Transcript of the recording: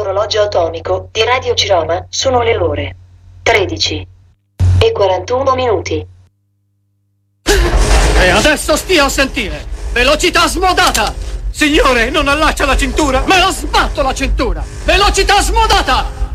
sull'orologio atomico di Radio Ciroma sono le ore 13:41. E adesso stia a sentire. Velocità smodata! Signore, non allaccia la cintura, me la sbatto la cintura! Velocità smodata!